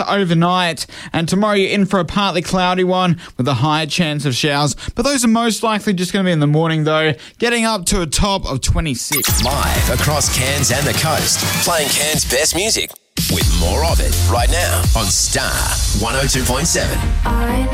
overnight, and tomorrow you're in for a partly cloudy one with a higher chance of showers, but those are most likely just going to be in the morning though, getting up to a top of 26. Live across Cairns and the coast, playing Cairns' best music with more of it right now on Star 102.7.